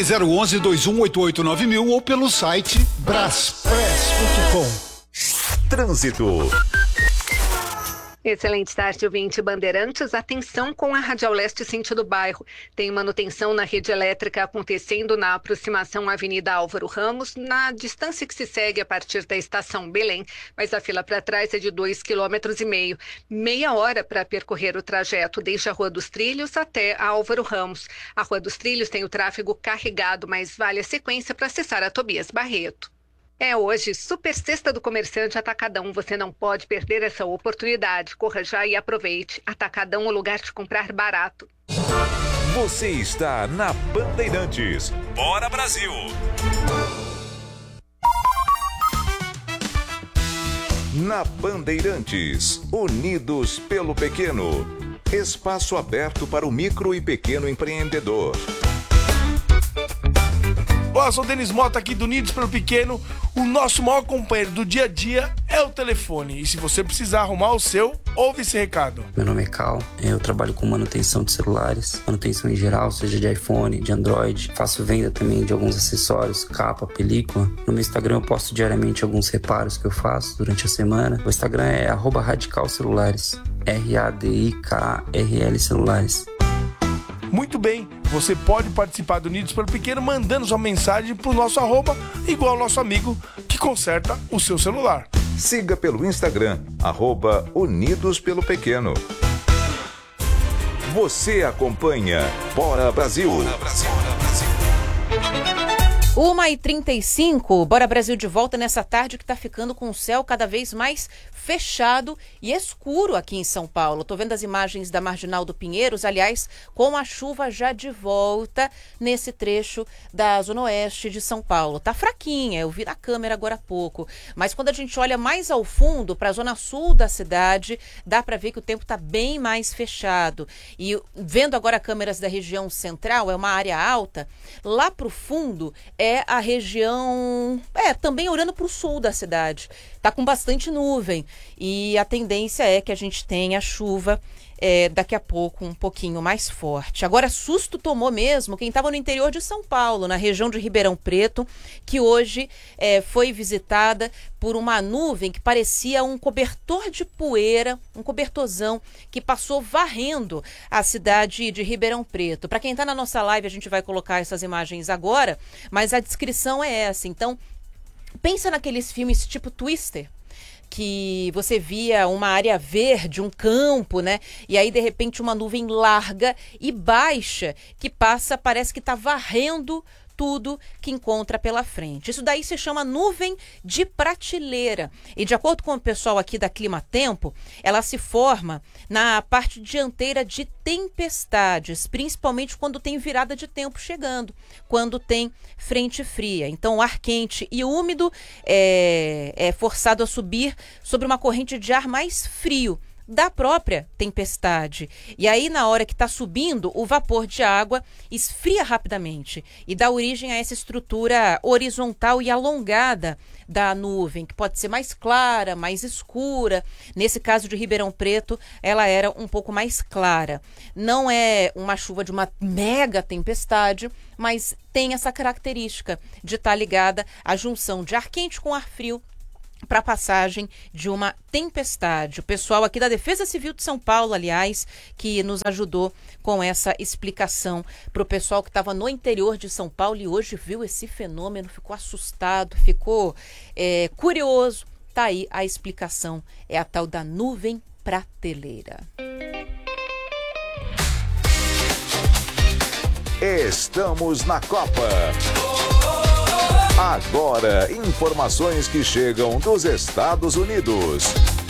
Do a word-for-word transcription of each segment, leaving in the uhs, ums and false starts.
zero um um, dois um oito oito nove mil ou pelo site braspress ponto com. Trânsito. Excelente tarde, ouvinte Bandeirantes. Atenção com a Radial Leste sentido bairro. Tem manutenção na rede elétrica acontecendo na aproximação à Avenida Álvaro Ramos, na distância que se segue a partir da estação Belém, mas a fila para trás é de dois quilômetros e meio. Meia hora para percorrer o trajeto desde a Rua dos Trilhos até a Álvaro Ramos. A Rua dos Trilhos tem o tráfego carregado, mas vale a sequência para acessar a Tobias Barreto. É hoje, Super Sexta do Comerciante Atacadão. Você não pode perder essa oportunidade. Corra já e aproveite. Atacadão, o lugar de comprar barato. Você está na Bandeirantes. Bora, Brasil! Na Bandeirantes, unidos pelo pequeno. Espaço aberto para o micro e pequeno empreendedor. Olá, sou o Denis Mota aqui do Unidos pelo Pequeno. O nosso maior companheiro do dia a dia é o telefone. E se você precisar arrumar o seu, ouve esse recado. Meu nome é Cal, eu trabalho com manutenção de celulares, manutenção em geral, seja de iPhone, de Android. Faço venda também de alguns acessórios, capa, película. No meu Instagram eu posto diariamente alguns reparos que eu faço durante a semana. O Instagram é arroba radical celulares, R A D I K R L celulares. Muito bem, você pode participar do Unidos pelo Pequeno mandando sua mensagem pro nosso arroba, igual ao nosso amigo que conserta o seu celular. Siga pelo Instagram, arroba Unidos pelo Pequeno. Você acompanha Bora Brasil. Bora Brasil, Bora Brasil. uma e trinta e cinco, Bora Brasil de volta nessa tarde que está ficando com o céu cada vez mais fechado e escuro aqui em São Paulo. Estou vendo as imagens da Marginal do Pinheiros, aliás, com a chuva já de volta nesse trecho da Zona Oeste de São Paulo. Tá fraquinha, eu vi na câmera agora há pouco, mas quando a gente olha mais ao fundo, para a Zona Sul da cidade, dá para ver que o tempo está bem mais fechado. E vendo agora câmeras da região central, é uma área alta, lá para o fundo é a região, é, também olhando para o sul da cidade. Tá com bastante nuvem e a tendência é que a gente tenha chuva é, daqui a pouco um pouquinho mais forte. Agora, susto tomou mesmo quem estava no interior de São Paulo, na região de Ribeirão Preto, que hoje é, foi visitada por uma nuvem que parecia um cobertor de poeira, um cobertorzão que passou varrendo a cidade de Ribeirão Preto. Para quem está na nossa live, a gente vai colocar essas imagens agora, mas a descrição é essa. Então, pensa naqueles filmes tipo Twister, que você via uma área verde, um campo, né? E aí, de repente, uma nuvem larga e baixa que passa, parece que está varrendo tudo que encontra pela frente. Isso daí se chama nuvem de prateleira. E de acordo com o pessoal aqui da Clima Tempo, ela se forma na parte dianteira de tempestades, principalmente quando tem virada de tempo chegando, quando tem frente fria. Então, o ar quente e úmido é, é forçado a subir sobre uma corrente de ar mais frio da própria tempestade. E aí, na hora que está subindo, o vapor de água esfria rapidamente e dá origem a essa estrutura horizontal e alongada da nuvem, que pode ser mais clara, mais escura. Nesse caso de Ribeirão Preto, ela era um pouco mais clara. Não é uma chuva de uma mega tempestade, mas tem essa característica de estar ligada à junção de ar quente com ar frio para a passagem de uma tempestade. O pessoal aqui da Defesa Civil de São Paulo, aliás, que nos ajudou com essa explicação para o pessoal que estava no interior de São Paulo e hoje viu esse fenômeno, ficou assustado, ficou é, curioso. Tá aí a explicação, é a tal da nuvem prateleira. Estamos na Copa. Agora, informações que chegam dos Estados Unidos.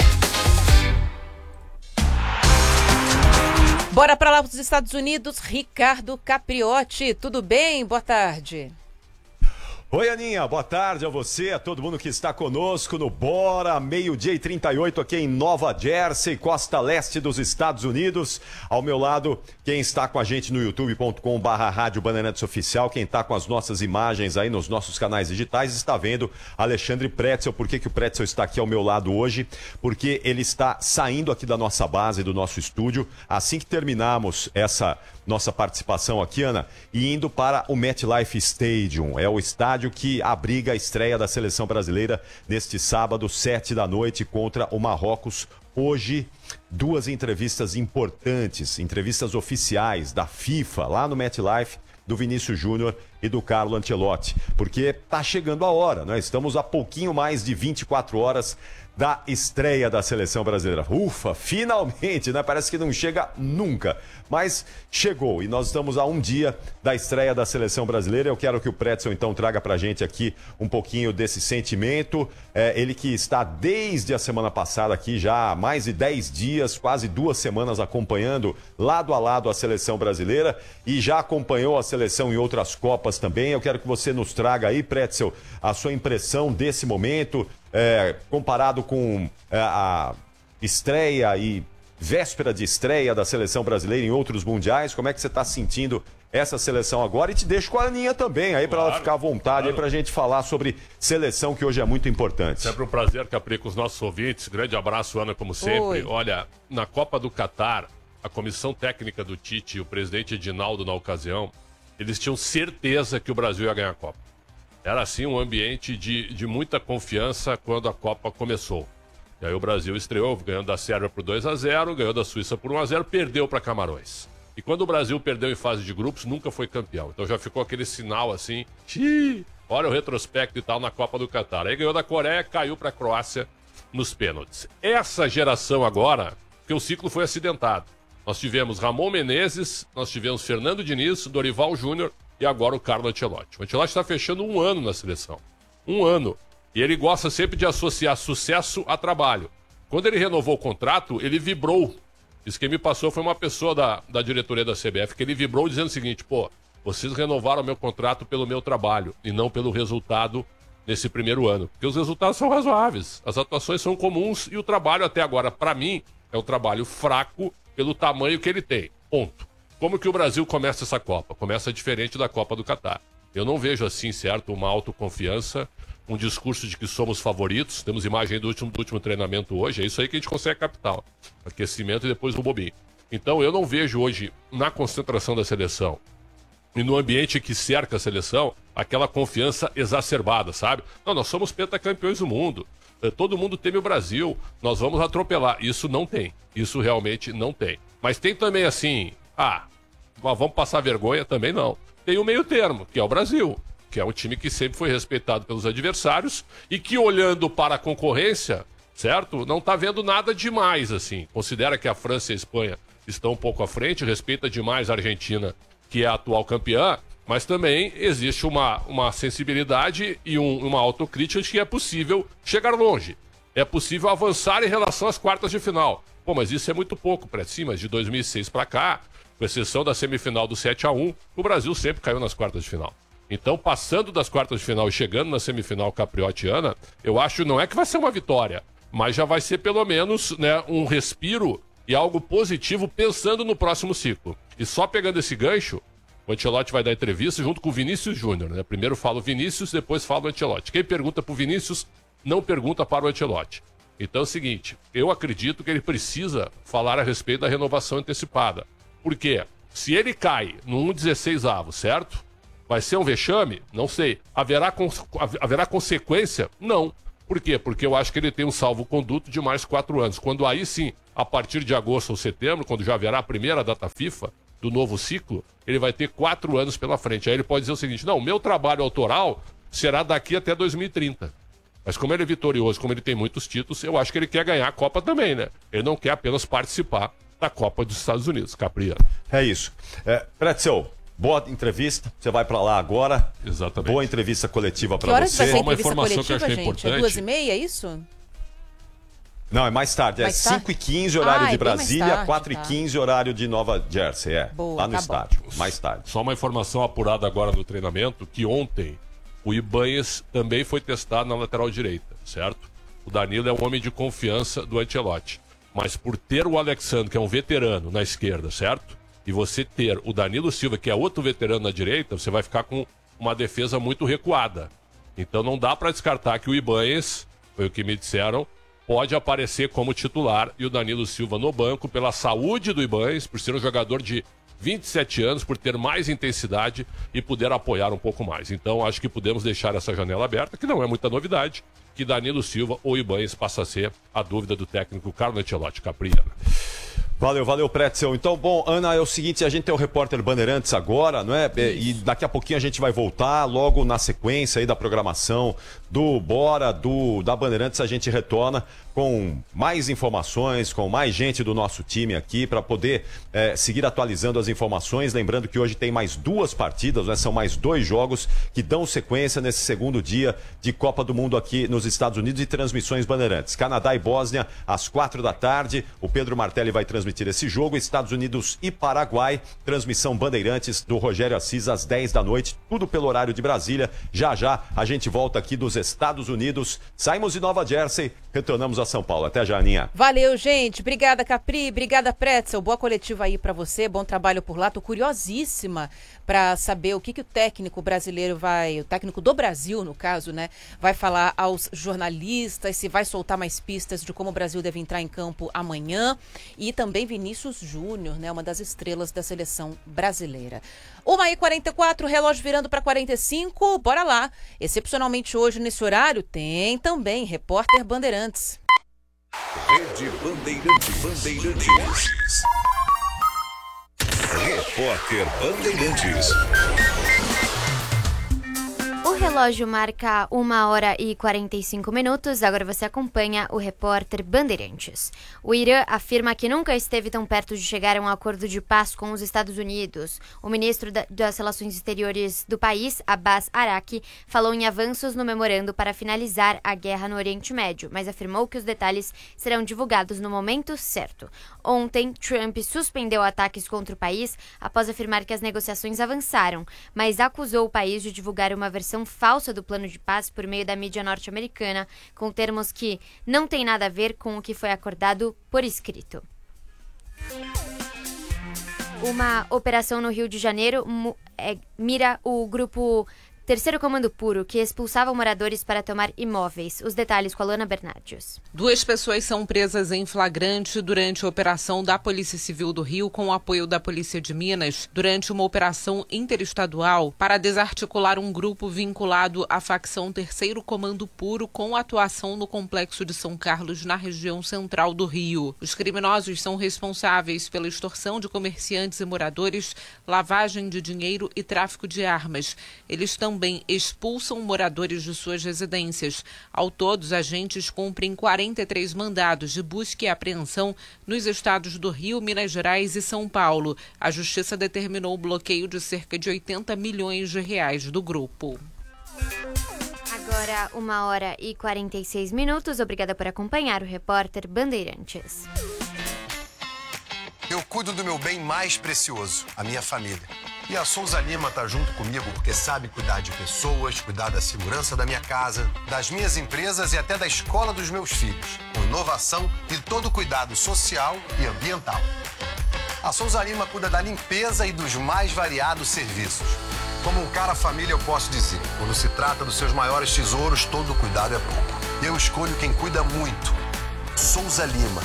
Bora para lá para os Estados Unidos, Ricardo Capriotti. Tudo bem? Boa tarde. Oi, Aninha, boa tarde a você, a todo mundo que está conosco no Bora, meio-dia e trinta e oito aqui em Nova Jersey, costa leste dos Estados Unidos. Ao meu lado, quem está com a gente no youtube ponto com barra rádio Bandeirantes Oficial, quem está com as nossas imagens aí nos nossos canais digitais, está vendo Alexandre Pretzel. Por que que o Pretzel está aqui ao meu lado hoje? Porque ele está saindo aqui da nossa base, do nosso estúdio. Assim que terminarmos essa nossa participação aqui, Ana, e indo para o MetLife Stadium. É o estádio que abriga a estreia da seleção brasileira neste sábado, sete da noite, contra o Marrocos. Hoje, duas entrevistas importantes, entrevistas oficiais da FIFA, lá no MetLife, do Vinícius Júnior e do Carlo Ancelotti, porque tá chegando a hora, né? Estamos a pouquinho mais de vinte e quatro horas da estreia da seleção brasileira. Ufa, finalmente, né? Parece que não chega nunca, mas chegou e nós estamos a um dia da estreia da seleção brasileira. Eu quero que o Pretzel então traga pra gente aqui um pouquinho desse sentimento. É, ele que está desde a semana passada aqui já há mais de dez dias, quase duas semanas acompanhando lado a lado a seleção brasileira e já acompanhou a seleção em outras Copas também. Eu quero que você nos traga aí, Pretzel, a sua impressão desse momento, É, comparado com é, a estreia e véspera de estreia da seleção brasileira em outros mundiais. Como é que você está sentindo essa seleção agora? E te deixo com a Aninha também, aí para claro, ela ficar à vontade, claro, aí para a gente falar sobre seleção, que hoje é muito importante. Sempre um prazer, Capri, com os nossos ouvintes. Grande abraço, Ana, como sempre. Oi. Olha, na Copa do Catar, a comissão técnica do Tite e o presidente Edinaldo, na ocasião, eles tinham certeza que o Brasil ia ganhar a Copa. Era, assim, um ambiente de, de muita confiança quando a Copa começou. E aí o Brasil estreou ganhando da Sérvia por dois a zero, ganhou da Suíça por um a zero, perdeu para Camarões. E quando o Brasil perdeu em fase de grupos, nunca foi campeão. Então já ficou aquele sinal assim, xiii, olha o retrospecto e tal na Copa do Catar. Aí ganhou da Coreia, caiu para a Croácia nos pênaltis. Essa geração agora, porque o ciclo foi acidentado. Nós tivemos Ramon Menezes, nós tivemos Fernando Diniz, Dorival Júnior, e agora o Carlo Ancelotti. O Ancelotti está fechando um ano na seleção. Um ano. E ele gosta sempre de associar sucesso a trabalho. Quando ele renovou o contrato, ele vibrou. Isso que me passou foi uma pessoa da, da diretoria da C B F, que ele vibrou dizendo o seguinte, pô, vocês renovaram meu contrato pelo meu trabalho e não pelo resultado nesse primeiro ano. Porque os resultados são razoáveis, as atuações são comuns e o trabalho até agora, para mim, é um trabalho fraco pelo tamanho que ele tem. Ponto. Como que o Brasil começa essa Copa? Começa diferente da Copa do Catar. Eu não vejo assim, certo, uma autoconfiança, um discurso de que somos favoritos. Temos imagem do último, do último treinamento hoje, é isso aí que a gente consegue captar. Aquecimento e depois o bobinho. Então eu não vejo hoje, na concentração da seleção e no ambiente que cerca a seleção, aquela confiança exacerbada, sabe? Não, nós somos pentacampeões do mundo. Todo mundo teme o Brasil, nós vamos atropelar. Isso não tem. Isso realmente não tem. Mas tem também assim... Ah, vamos passar vergonha? Também não. Tem o meio termo, que é o Brasil, que é um time que sempre foi respeitado pelos adversários e que, olhando para a concorrência, certo? Não está vendo nada demais, assim. Considera que a França e a Espanha estão um pouco à frente, respeita demais a Argentina, que é a atual campeã, mas também existe uma, uma sensibilidade e um, uma autocrítica de que é possível chegar longe. É possível avançar em relação às quartas de final. Pô, mas isso é muito pouco para cima, de dois mil e seis para cá, com exceção da semifinal do sete a um, o Brasil sempre caiu nas quartas de final. Então, passando das quartas de final e chegando na semifinal capriotiana, eu acho não é que vai ser uma vitória, mas já vai ser pelo menos, né, um respiro e algo positivo pensando no próximo ciclo. E só pegando esse gancho, o Ancelotti vai dar entrevista junto com o Vinícius Júnior, né? Primeiro fala o Vinícius, depois fala o Ancelotti. Quem pergunta pro Vinícius não pergunta para o Ancelotti. Então é o seguinte, eu acredito que ele precisa falar a respeito da renovação antecipada. Por quê? Se ele cai no um dezesseis avos, certo? Vai ser um vexame? Não sei. Haverá, cons- haverá consequência? Não. Por quê? Porque eu acho que ele tem um salvo-conduto de mais quatro anos. Quando aí sim, a partir de agosto ou setembro, quando já haverá a primeira data FIFA do novo ciclo, ele vai ter quatro anos pela frente. Aí ele pode dizer o seguinte, não, meu trabalho autoral será daqui até dois mil e trinta. Mas como ele é vitorioso, como ele tem muitos títulos, eu acho que ele quer ganhar a Copa também, né? Ele não quer apenas participar da Copa dos Estados Unidos, Capriano. É isso. É, Pretzel, boa entrevista. Você vai pra lá agora. Exatamente. Boa entrevista coletiva pra Que horas você. vai ser a Uma entrevista informação que eu coletiva, achei gente? importante. É duas e meia, é isso? Não, é mais tarde. Mais é tarde? cinco e quinze, horário Ah, de é bem mais Brasília, tarde, quatro e quinze, horário de Nova Jersey. É, Boa, lá no tá estádio. Mais tarde. Só uma informação apurada agora no treinamento, que ontem o Ibanez também foi testado na lateral direita, certo? O Danilo é um homem de confiança do Ancelotti. Mas por ter o Alexandre, que é um veterano, na esquerda, certo? E você ter o Danilo Silva, que é outro veterano na direita, você vai ficar com uma defesa muito recuada. Então não dá para descartar que o Ibanez, foi o que me disseram, pode aparecer como titular e o Danilo Silva no banco, pela saúde do Ibanez, por ser um jogador de vinte e sete anos, por ter mais intensidade e poder apoiar um pouco mais. Então, acho que podemos deixar essa janela aberta, que não é muita novidade, que Danilo Silva ou Ibanez passa a ser a dúvida do técnico Carlo Ancelotti. Capriana. Valeu, valeu, Pretzel. Então, bom, Ana, é o seguinte, a gente tem o repórter Bandeirantes agora, não é? E daqui a pouquinho a gente vai voltar, logo na sequência aí da programação do Bora, do, da Bandeirantes, a gente retorna com mais informações, com mais gente do nosso time aqui para poder é, seguir atualizando as informações. Lembrando que hoje tem mais duas partidas, né? São mais dois jogos que dão sequência nesse segundo dia de Copa do Mundo aqui nos Estados Unidos e transmissões Bandeirantes. Canadá e Bósnia, às quatro da tarde. O Pedro Martelli vai transmitir esse jogo. Estados Unidos e Paraguai, transmissão Bandeirantes do Rogério Assis às dez da noite. Tudo pelo horário de Brasília. Já já a gente volta aqui dos Estados Unidos. Saímos de Nova Jersey, retornamos a São Paulo. Até já, Aninha. Valeu, gente. Obrigada, Capri. Obrigada, Pretzel. Boa coletiva aí pra você. Bom trabalho por lá. Tô curiosíssima pra saber o que, que o técnico brasileiro vai... O técnico do Brasil, no caso, né? Vai falar aos jornalistas, se vai soltar mais pistas de como o Brasil deve entrar em campo amanhã. E também Vinícius Júnior, né? Uma das estrelas da seleção brasileira. uma e quarenta e quatro, relógio virando para quarenta e cinco. Bora lá. Excepcionalmente hoje, nesse horário, tem também Repórter Bandeirantes. Rede Bandeirantes. Bandeirantes. Repórter Bandeirantes. O relógio marca uma hora e quarenta e cinco minutos. Agora você acompanha o Repórter Bandeirantes. O Irã afirma que nunca esteve tão perto de chegar a um acordo de paz com os Estados Unidos. O ministro das Relações Exteriores do país, Abbas Araqi, falou em avanços no memorando para finalizar a guerra no Oriente Médio, mas afirmou que os detalhes serão divulgados no momento certo. Ontem, Trump suspendeu ataques contra o país após afirmar que as negociações avançaram, mas acusou o país de divulgar uma versão falsa do plano de paz por meio da mídia norte-americana, com termos que não têm nada a ver com o que foi acordado por escrito. Uma operação no Rio de Janeiro é, mira o grupo Terceiro Comando Puro, que expulsava moradores para tomar imóveis. Os detalhes com a Luana Bernardios. Duas pessoas são presas em flagrante durante a operação da Polícia Civil do Rio com o apoio da Polícia de Minas, durante uma operação interestadual para desarticular um grupo vinculado à facção Terceiro Comando Puro com atuação no Complexo de São Carlos, na região central do Rio. Os criminosos são responsáveis pela extorsão de comerciantes e moradores, lavagem de dinheiro e tráfico de armas. Eles também Também expulsam moradores de suas residências. Ao todo, os agentes cumprem quarenta e três mandados de busca e apreensão nos estados do Rio, Minas Gerais e São Paulo. A Justiça determinou o bloqueio de cerca de oitenta milhões de reais do grupo. Agora, uma hora e quarenta e seis minutos. Obrigada por acompanhar o Repórter Bandeirantes. Eu cuido do meu bem mais precioso, a minha família. E a Souza Lima tá junto comigo porque sabe cuidar de pessoas, cuidar da segurança da minha casa, das minhas empresas e até da escola dos meus filhos, com inovação e todo cuidado social e ambiental. A Souza Lima cuida da limpeza e dos mais variados serviços. Como um cara família, eu posso dizer, quando se trata dos seus maiores tesouros, todo cuidado é pouco. Eu escolho quem cuida muito. Souza Lima.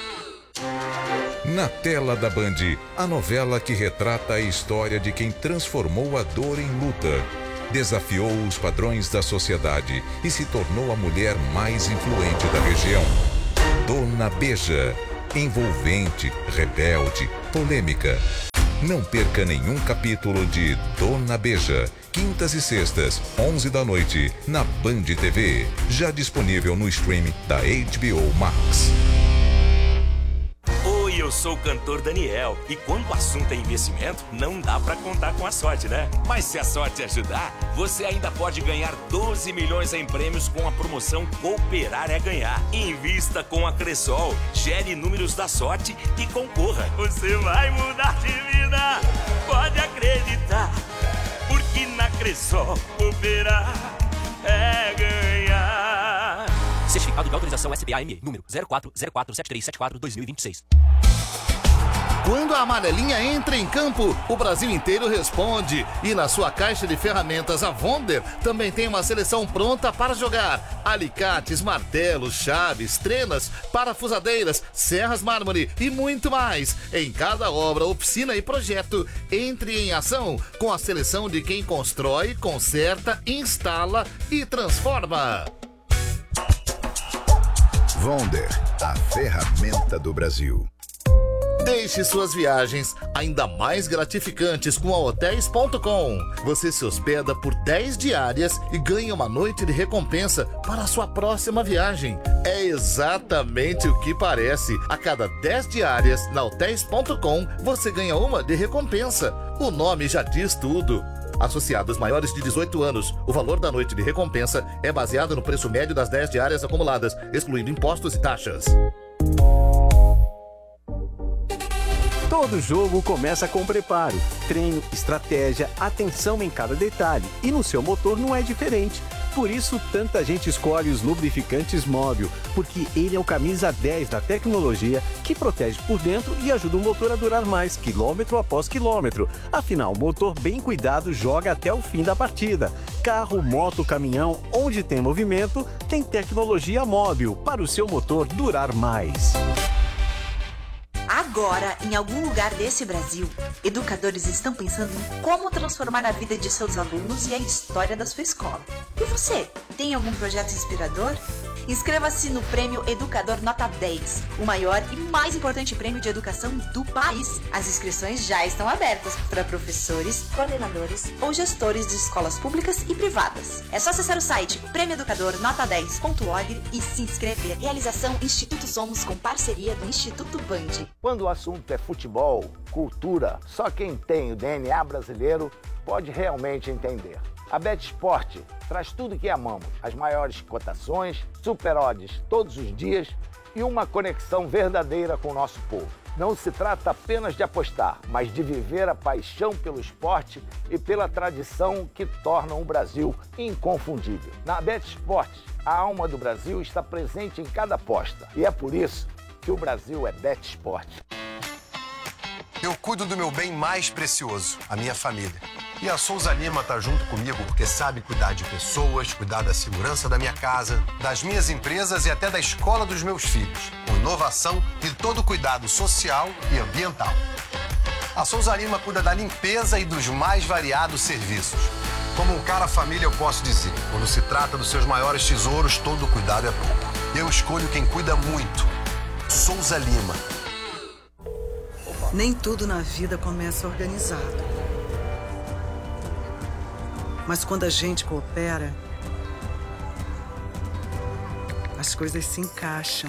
Na tela da Band, a novela que retrata a história de quem transformou a dor em luta, desafiou os padrões da sociedade e se tornou a mulher mais influente da região. Dona Beija, envolvente, rebelde, polêmica. Não perca nenhum capítulo de Dona Beija, quintas e sextas, onze da noite, na Band T V, já disponível no stream da H B O Max. Eu sou o cantor Daniel e quando o assunto é investimento, não dá pra contar com a sorte, né? Mas se a sorte ajudar, você ainda pode ganhar doze milhões em prêmios com a promoção Cooperar é Ganhar. Invista com a Cressol, gere números da sorte e concorra. Você vai mudar de vida, pode acreditar, porque na Cressol Cooperar é ganhar. Certificado de autorização S B A M E, número zero quatro zero quatro sete três sete quatro dois mil e vinte e seis. Quando a amarelinha entra em campo, o Brasil inteiro responde. E na sua caixa de ferramentas, a Wonder também tem uma seleção pronta para jogar. Alicates, martelos, chaves, trenas, parafusadeiras, serras mármore e muito mais. Em cada obra, oficina e projeto, entre em ação com a seleção de quem constrói, conserta, instala e transforma. Wonder, a ferramenta do Brasil. Deixe suas viagens ainda mais gratificantes com a hotéis ponto com. Você se hospeda por dez diárias e ganha uma noite de recompensa para a sua próxima viagem. É exatamente o que parece. A cada dez diárias na hotéis ponto com, você ganha uma de recompensa. O nome já diz tudo. Associados maiores de dezoito anos, o valor da noite de recompensa é baseado no preço médio das dez diárias acumuladas, excluindo impostos e taxas. Todo jogo começa com preparo, treino, estratégia, atenção em cada detalhe. E no seu motor não é diferente. Por isso, tanta gente escolhe os lubrificantes Móbil, porque ele é o camisa dez da tecnologia que protege por dentro e ajuda o motor a durar mais, quilômetro após quilômetro. Afinal, o motor bem cuidado joga até o fim da partida. Carro, moto, caminhão, onde tem movimento, tem tecnologia Móbil para o seu motor durar mais. Agora, em algum lugar desse Brasil, educadores estão pensando em como transformar a vida de seus alunos e a história da sua escola. E você, tem algum projeto inspirador? Inscreva-se no Prêmio Educador Nota dez, o maior e mais importante prêmio de educação do país. As inscrições já estão abertas para professores, coordenadores ou gestores de escolas públicas e privadas. É só acessar o site prêmio educador nota dez ponto org e se inscrever. Realização Instituto Somos com parceria do Instituto Band. Quando o assunto é futebol, cultura, só quem tem o D N A brasileiro pode realmente entender. A BetSport traz tudo que amamos, as maiores cotações, super odds todos os dias e uma conexão verdadeira com o nosso povo. Não se trata apenas de apostar, mas de viver a paixão pelo esporte e pela tradição que tornam o Brasil inconfundível. Na BetSport, a alma do Brasil está presente em cada aposta e é por isso que o Brasil é BetSport. Eu cuido do meu bem mais precioso, a minha família. E a Souza Lima tá junto comigo porque sabe cuidar de pessoas, cuidar da segurança da minha casa, das minhas empresas e até da escola dos meus filhos, com inovação e todo cuidado social e ambiental. A Souza Lima cuida da limpeza e dos mais variados serviços. Como um cara família, eu posso dizer, quando se trata dos seus maiores tesouros, todo cuidado é pouco. Eu escolho quem cuida muito. Souza Lima. Nem tudo na vida começa organizado. Mas quando a gente coopera, as coisas se encaixam.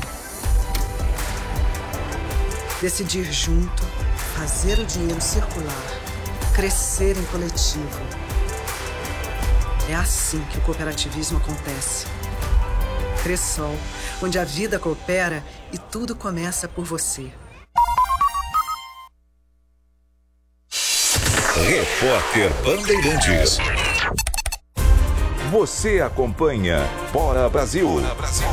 Decidir junto, fazer o dinheiro circular, crescer em coletivo. É assim que o cooperativismo acontece. Cressol, onde a vida coopera e tudo começa por você. Repórter Bandeirantes. Você acompanha Bora Brasil. Bora Brasil.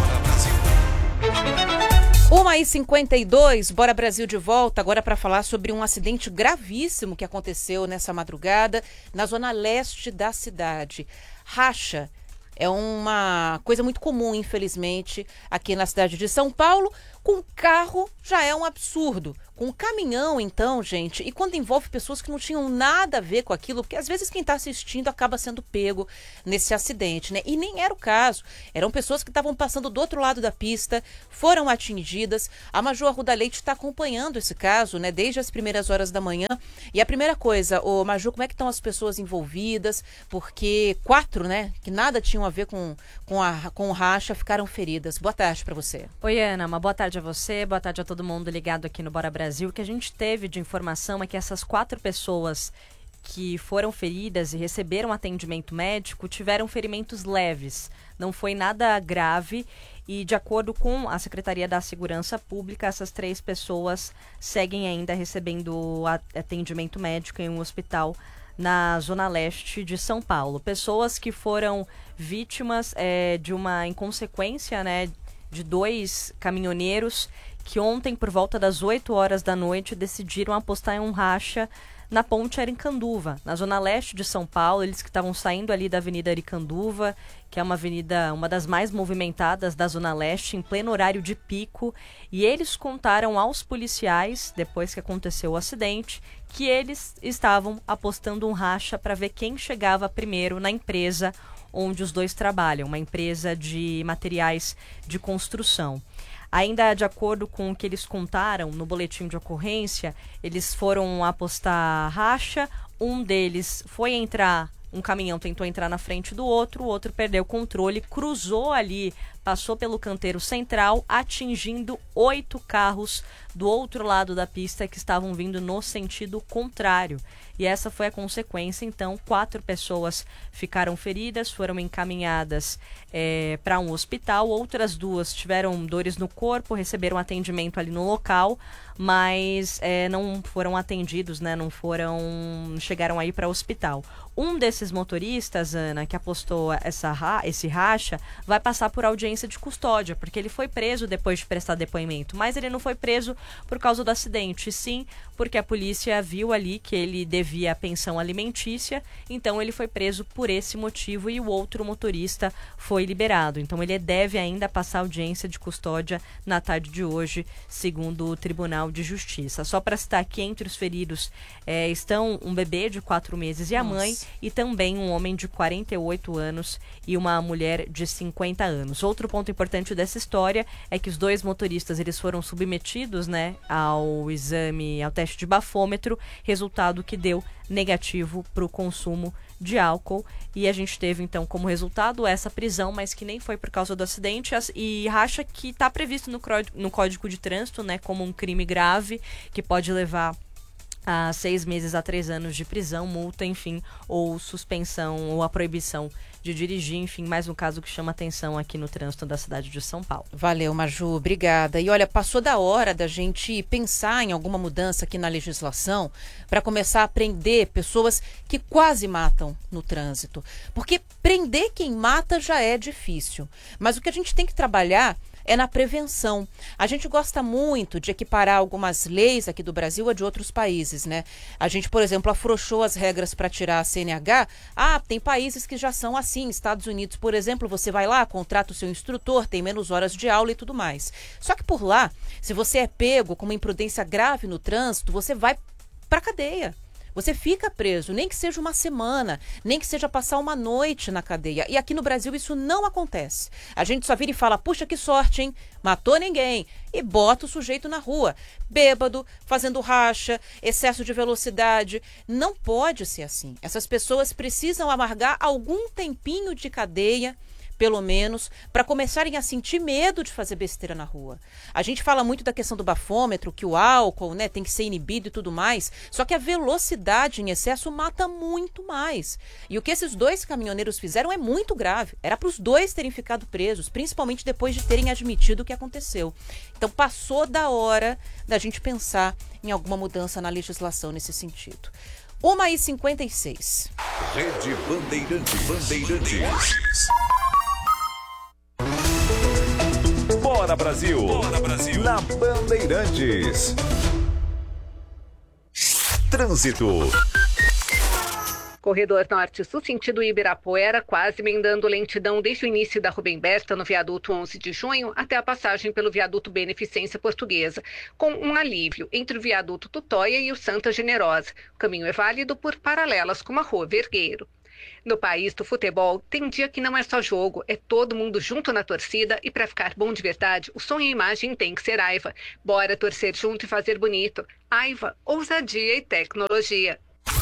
uma e cinquenta e dois, Bora Brasil de volta, agora para falar sobre um acidente gravíssimo que aconteceu nessa madrugada na zona leste da cidade. Racha é uma coisa muito comum, infelizmente, aqui na cidade de São Paulo. Com carro já é um absurdo. Com caminhão, então, gente, e quando envolve pessoas que não tinham nada a ver com aquilo, porque às vezes quem está assistindo acaba sendo pego nesse acidente, né? E nem era o caso. Eram pessoas que estavam passando do outro lado da pista, foram atingidas. A Maju Arruda Leite está acompanhando esse caso, né? Desde as primeiras horas da manhã. E a primeira coisa, ô Maju, como é que estão as pessoas envolvidas? Porque quatro, né, que nada tinham a ver com, com, a, com o racha, ficaram feridas. Boa tarde para você. Oi, Ana, uma boa tarde a você, boa tarde a todo mundo ligado aqui no Bora Brasil. O que a gente teve de informação é que essas quatro pessoas que foram feridas e receberam atendimento médico tiveram ferimentos leves. Não foi nada grave e, de acordo com a Secretaria da Segurança Pública, essas três pessoas seguem ainda recebendo atendimento médico em um hospital na zona leste de São Paulo. Pessoas que foram vítimas é, de uma inconsequência, né, de dois caminhoneiros que ontem, por volta das oito horas da noite, decidiram apostar em um racha na ponte Aricanduva, na zona leste de São Paulo. Eles que estavam saindo ali da Avenida Aricanduva, que é uma avenida, uma das mais movimentadas da zona leste, em pleno horário de pico, e eles contaram aos policiais, depois que aconteceu o acidente, que eles estavam apostando um racha para ver quem chegava primeiro na empresa onde os dois trabalham, uma empresa de materiais de construção. Ainda de acordo com o que eles contaram no boletim de ocorrência, eles foram apostar racha, um deles foi entrar, um caminhão tentou entrar na frente do outro, o outro perdeu o controle, cruzou ali, passou pelo canteiro central, atingindo oito carros do outro lado da pista que estavam vindo no sentido contrário. E essa foi a consequência, então, quatro pessoas ficaram feridas, foram encaminhadas é, para um hospital, outras duas tiveram dores no corpo, receberam atendimento ali no local, mas é, não foram atendidos, né, não foram, chegaram aí para o hospital. Um desses motoristas, Ana, que apostou essa, esse racha, vai passar por audiência de custódia, porque ele foi preso depois de prestar depoimento, mas ele não foi preso por causa do acidente, sim porque a polícia viu ali que ele devia pensão alimentícia, então ele foi preso por esse motivo e o outro motorista foi liberado. Então ele deve ainda passar audiência de custódia na tarde de hoje, segundo o Tribunal de Justiça. Só para citar que entre os feridos é, estão um bebê de quatro meses e a Nossa. mãe, e também um homem de quarenta e oito anos e uma mulher de cinquenta anos. Outro ponto importante dessa história é que os dois motoristas eles foram submetidos, né, ao exame, ao teste de bafômetro, resultado que deu negativo para o consumo de álcool, e a gente teve então como resultado essa prisão, mas que nem foi por causa do acidente, e racha que está previsto no, no Código de Trânsito, né, como um crime grave que pode levar a seis meses a três anos de prisão, multa, enfim, ou suspensão, ou a proibição de dirigir, enfim, mais um caso que chama atenção aqui no trânsito da cidade de São Paulo. Valeu, Maju, obrigada. E olha, passou da hora da gente pensar em alguma mudança aqui na legislação para começar a prender pessoas que quase matam no trânsito. Porque prender quem mata já é difícil, mas o que a gente tem que trabalhar é na prevenção. A gente gosta muito de equiparar algumas leis aqui do Brasil a de outros países, né? A gente, por exemplo, afrouxou as regras para tirar a C N H. Ah, tem países que já são assim. Estados Unidos, por exemplo, você vai lá, contrata o seu instrutor, tem menos horas de aula e tudo mais. Só que por lá, se você é pego com uma imprudência grave no trânsito, você vai para cadeia. Você fica preso, nem que seja uma semana, nem que seja passar uma noite na cadeia. E aqui no Brasil isso não acontece. A gente só vira e fala, puxa, que sorte, hein? Matou ninguém. E bota o sujeito na rua, bêbado, fazendo racha, excesso de velocidade. Não pode ser assim. Essas pessoas precisam amargar algum tempinho de cadeia, pelo menos, para começarem a sentir medo de fazer besteira na rua. A gente fala muito da questão do bafômetro, que o álcool, né, tem que ser inibido e tudo mais, só que a velocidade em excesso mata muito mais. E o que esses dois caminhoneiros fizeram é muito grave. Era para os dois terem ficado presos, principalmente depois de terem admitido o que aconteceu. Então passou da hora da gente pensar em alguma mudança na legislação nesse sentido. uma e cinquenta e seis. Rede Bandeirantes. Bandeirantes. Bora Brasil! Bora Brasil! Na Bandeirantes. Trânsito. Corredor Norte-Sul, sentido Ibirapuera, quase emendando lentidão desde o início da Rubem Berta, no viaduto onze de junho, até a passagem pelo viaduto Beneficência Portuguesa, com um alívio entre o viaduto Tutóia e o Santa Generosa. O caminho é válido por paralelas com a Rua Vergueiro. No país do futebol, tem dia que não é só jogo, é todo mundo junto na torcida, e para ficar bom de verdade, o som e a imagem tem que ser Aiva. Bora torcer junto e fazer bonito. Aiva, ousadia e tecnologia.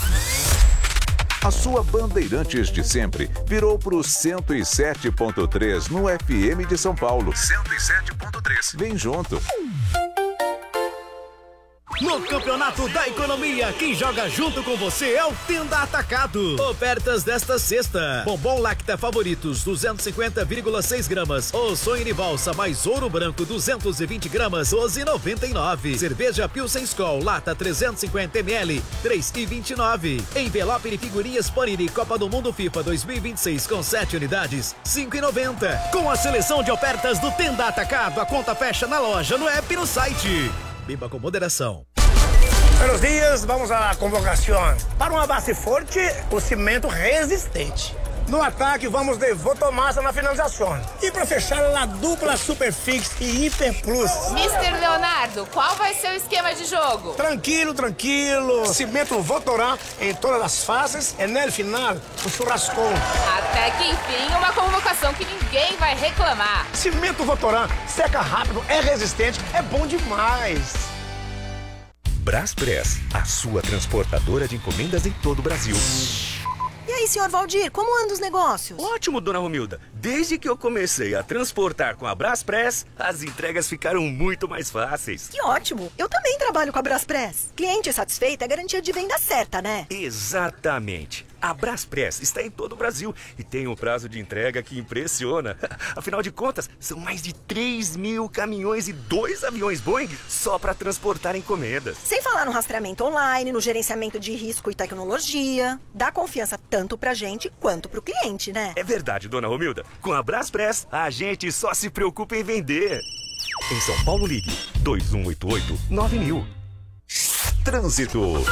A sua Bandeirantes de sempre virou para o cento e sete ponto três no F M de São Paulo. cento e sete ponto três. Vem junto. No Campeonato da Economia, quem joga junto com você é o Tenda Atacado. Ofertas desta sexta. Bombom Lacta Favoritos, duzentos e cinquenta vírgula seis gramas. Ou sonho de valsa mais ouro branco, duzentos e vinte gramas, doze reais e noventa e nove. Cerveja Pilsen Skol, lata trezentos e cinquenta mililitros, três reais e vinte e nove. Envelope de figurinhas Panini Copa do Mundo FIFA dois mil e vinte e seis com sete unidades, cinco reais e noventa. Com a seleção de ofertas do Tenda Atacado, a conta fecha na loja, no app e no site. Beba com moderação. Buenos dias, vamos à convocação. Para uma base forte, o cimento resistente. No ataque, vamos de Votomassa na finalização. E para fechar, a dupla Superfix e Hiper Plus. mister Leonardo, qual vai ser o esquema de jogo? Tranquilo, tranquilo. Cimento Votorá em todas as fases e no final, o churrascão. Até que enfim, uma convocação que ninguém vai reclamar. Cimento Votorá seca rápido, é resistente, é bom demais. Braspress, a sua transportadora de encomendas em todo o Brasil. E aí, senhor Valdir, como andam os negócios? Ótimo, dona Romilda. Desde que eu comecei a transportar com a Braspress, as entregas ficaram muito mais fáceis. Que ótimo! Eu também trabalho com a Braspress. Cliente satisfeito é garantia de venda certa, né? Exatamente. A Braspress está em todo o Brasil e tem um prazo de entrega que impressiona. Afinal de contas, são mais de três mil caminhões e dois aviões Boeing só para transportar encomendas. Sem falar no rastreamento online, no gerenciamento de risco e tecnologia. Dá confiança tanto pra gente quanto pro cliente, né? É verdade, dona Romilda. Com a Braspress, a gente só se preocupa em vender. Em São Paulo, ligue dois um oito oito, nove mil. Trânsito.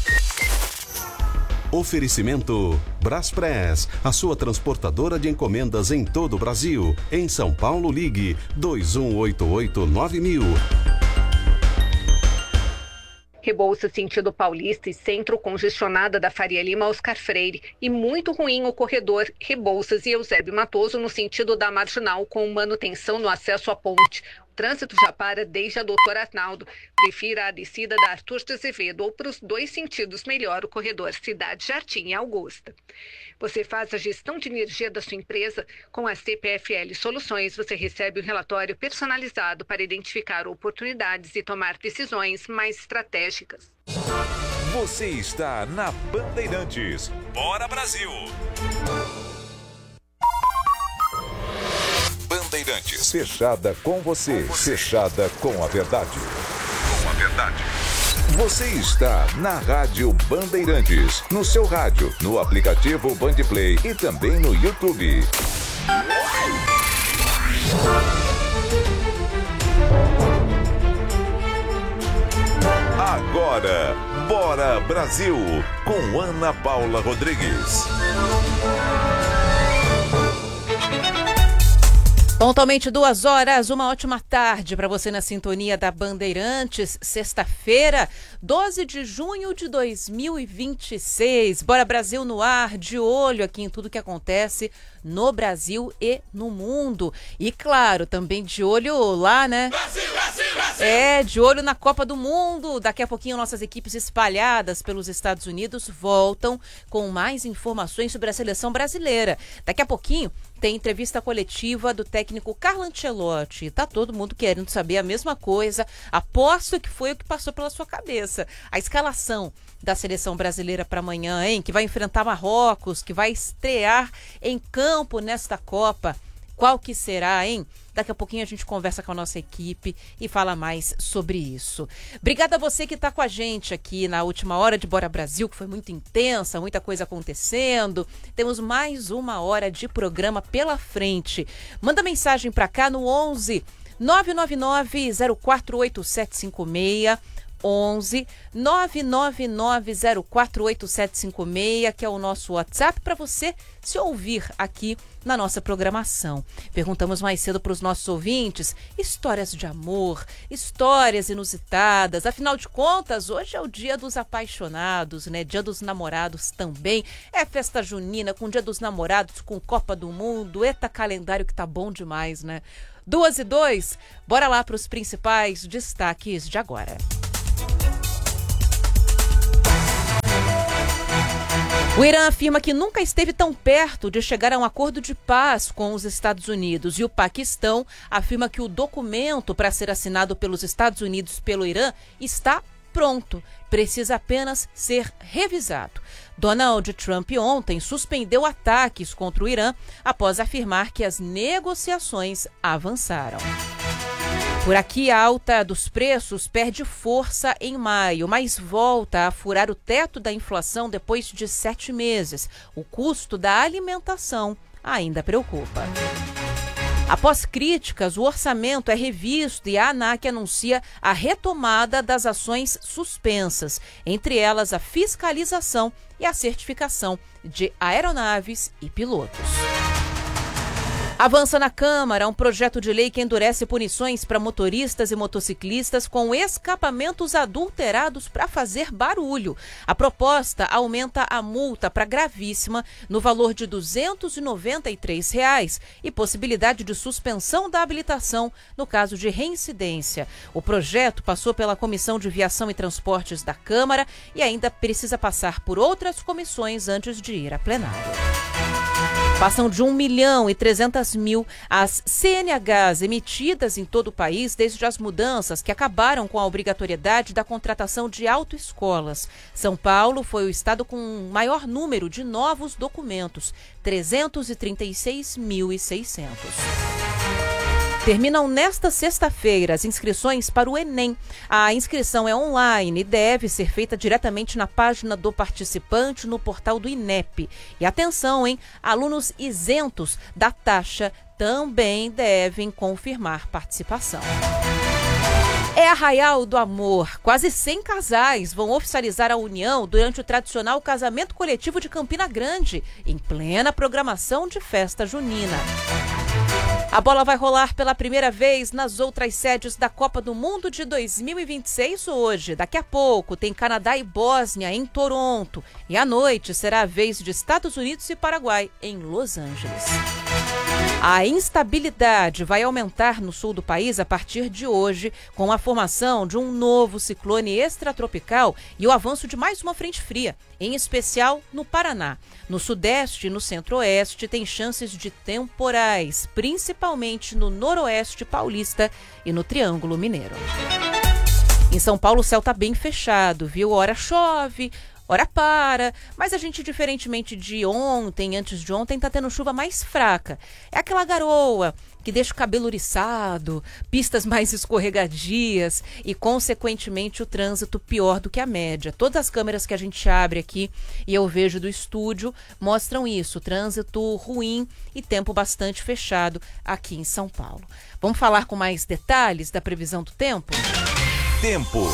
Oferecimento Braspress, a sua transportadora de encomendas em todo o Brasil. Em São Paulo, ligue dois um oito oito, nove mil. Rebouças sentido Paulista e centro congestionada da Faria Lima Oscar Freire e muito ruim o corredor Rebouças e Eusébio Matoso no sentido da Marginal com manutenção no acesso à ponte. O trânsito já para desde a Doutor Arnaldo. Prefira a descida da Arthur de Azevedo ou para os dois sentidos melhor o corredor Cidade Jardim e Augusta. Você faz a gestão de energia da sua empresa com a C P F L Soluções. Você recebe um relatório personalizado para identificar oportunidades e tomar decisões mais estratégicas. Você está na Bandeirantes. Bora Brasil! Bandeirantes. Fechada com você. Fechada com a verdade. Com a verdade. Você está na Rádio Bandeirantes. No seu rádio, no aplicativo Bandplay e também no YouTube. Agora, Bora Brasil, com Ana Paula Rodrigues. Pontualmente duas horas, uma ótima tarde para você na sintonia da Bandeirantes, sexta-feira, doze de junho de dois mil e vinte e seis. Bora Brasil no ar, de olho aqui em tudo que acontece no Brasil e no mundo. E claro, também de olho lá, né? Brasil, Brasil, Brasil! É, de olho na Copa do Mundo. Daqui a pouquinho nossas equipes espalhadas pelos Estados Unidos voltam com mais informações sobre a seleção brasileira. Daqui a pouquinho tem entrevista coletiva do técnico Carlo Ancelotti. Tá todo mundo querendo saber a mesma coisa. Aposto que foi o que passou pela sua cabeça. A escalação da seleção brasileira para amanhã, hein? Que vai enfrentar Marrocos, que vai estrear em campo nesta Copa. Qual que será, hein? Daqui a pouquinho a gente conversa com a nossa equipe e fala mais sobre isso. Obrigada a você que está com a gente aqui na última hora de Bora Brasil, que foi muito intensa, muita coisa acontecendo. Temos mais uma hora de programa pela frente. Manda mensagem para cá no onze nove nove nove zero quatro oito sete cinco seis. onze nove nove nove zero quatro oito sete cinco seis, que é o nosso WhatsApp, para você se ouvir aqui na nossa programação. Perguntamos mais cedo para os nossos ouvintes histórias de amor, histórias inusitadas. Afinal de contas, hoje é o Dia dos Apaixonados, né? Dia dos Namorados também. É festa junina com Dia dos Namorados, com Copa do Mundo. Eita, calendário que tá bom demais, né? Duas e dois, bora lá para os principais destaques de agora. O Irã afirma que nunca esteve tão perto de chegar a um acordo de paz com os Estados Unidos. E o Paquistão afirma que o documento para ser assinado pelos Estados Unidos e pelo Irã está pronto, precisa apenas ser revisado. Donald Trump ontem suspendeu ataques contra o Irã após afirmar que as negociações avançaram. Por aqui, a alta dos preços perde força em maio, mas volta a furar o teto da inflação depois de sete meses. O custo da alimentação ainda preocupa. Após críticas, o orçamento é revisto e a ANAC anuncia a retomada das ações suspensas, entre elas a fiscalização e a certificação de aeronaves e pilotos. Avança na Câmara um projeto de lei que endurece punições para motoristas e motociclistas com escapamentos adulterados para fazer barulho. A proposta aumenta a multa para gravíssima no valor de duzentos e noventa e três reais e possibilidade de suspensão da habilitação no caso de reincidência. O projeto passou pela Comissão de Viação e Transportes da Câmara e ainda precisa passar por outras comissões antes de ir a plenário. Passam de um milhão e trezentos mil as C N Hs emitidas em todo o país desde as mudanças que acabaram com a obrigatoriedade da contratação de autoescolas. São Paulo foi o estado com o maior número de novos documentos, trezentos e trinta e seis mil e seiscentos. Terminam nesta sexta-feira as inscrições para o Enem. A inscrição é online e deve ser feita diretamente na página do participante no portal do INEP. E atenção, hein? Alunos isentos da taxa também devem confirmar participação. É Arraial do Amor. Quase cem casais vão oficializar a união durante o tradicional casamento coletivo de Campina Grande, em plena programação de festa junina. A bola vai rolar pela primeira vez nas outras sedes da Copa do Mundo de dois mil e vinte e seis hoje. Daqui a pouco tem Canadá e Bósnia em Toronto. E à noite será a vez de Estados Unidos e Paraguai em Los Angeles. A instabilidade vai aumentar no sul do país a partir de hoje, com a formação de um novo ciclone extratropical e o avanço de mais uma frente fria, em especial no Paraná. No sudeste e no centro-oeste tem chances de temporais, principalmente no noroeste paulista e no Triângulo Mineiro. Em São Paulo o céu está bem fechado, viu? Ora chove, ora para, mas a gente, diferentemente de ontem, antes de ontem, tá tendo chuva mais fraca. É aquela garoa que deixa o cabelo oriçado, pistas mais escorregadias e, consequentemente, o trânsito pior do que a média. Todas as câmeras que a gente abre aqui e eu vejo do estúdio mostram isso, trânsito ruim e tempo bastante fechado aqui em São Paulo. Vamos falar com mais detalhes da previsão do tempo? Tempo.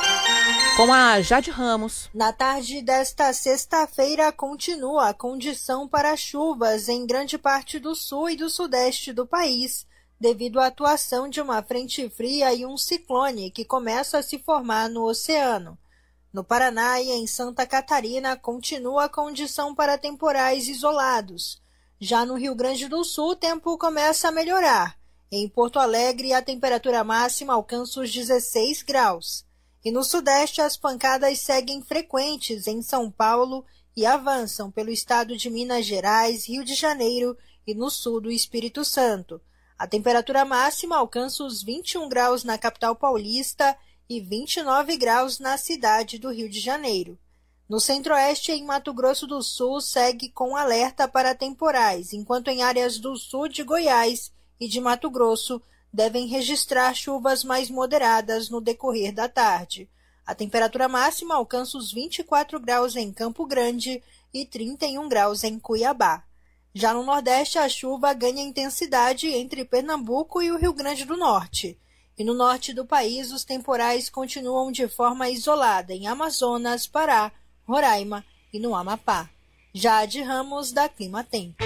Com a Jade Ramos. Na tarde desta sexta-feira continua a condição para chuvas em grande parte do sul e do sudeste do país, devido à atuação de uma frente fria e um ciclone que começa a se formar no oceano. No Paraná e em Santa Catarina continua a condição para temporais isolados. Já no Rio Grande do Sul o tempo começa a melhorar. Em Porto Alegre a temperatura máxima alcança os dezesseis graus. E no sudeste as pancadas seguem frequentes em São Paulo e avançam pelo estado de Minas Gerais, Rio de Janeiro e no sul do Espírito Santo. A temperatura máxima alcança os vinte e um graus na capital paulista e vinte e nove graus na cidade do Rio de Janeiro. No centro-oeste e em Mato Grosso do Sul segue com alerta para temporais, enquanto em áreas do sul de Goiás e de Mato Grosso devem registrar chuvas mais moderadas no decorrer da tarde. A temperatura máxima alcança os vinte e quatro graus em Campo Grande e trinta e um graus em Cuiabá. Já no Nordeste, a chuva ganha intensidade entre Pernambuco e o Rio Grande do Norte. E no norte do país, os temporais continuam de forma isolada em Amazonas, Pará, Roraima e no Amapá. Jade Ramos, da Clima Tempo.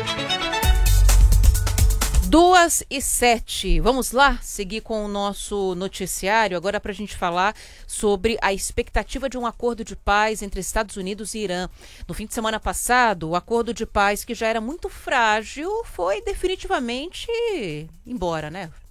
Duas e sete. Vamos lá seguir com o nosso noticiário agora para a gente falar sobre a expectativa de um acordo de paz entre Estados Unidos e Irã. No fim de semana passado, o acordo de paz, que já era muito frágil, foi definitivamente embora, né?